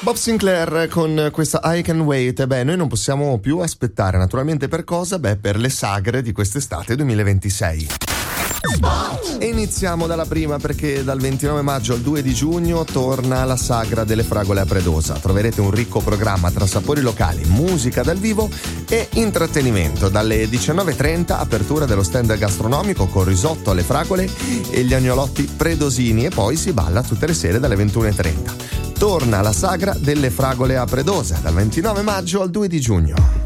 Bob Sinclair con questa I Can Wait. Beh, noi non possiamo più aspettare, naturalmente per cosa? Beh, per le sagre di quest'estate 2026. E iniziamo dalla prima, perché dal 29 maggio al 2 di giugno torna la sagra delle fragole a Predosa. Troverete un ricco programma tra sapori locali, musica dal vivo e intrattenimento. Dalle 19.30 apertura dello stand gastronomico con risotto alle fragole e gli agnolotti predosini, e poi si balla tutte le sere dalle 21.30. Torna la sagra delle fragole a Predosa dal 29 maggio al 2 di giugno.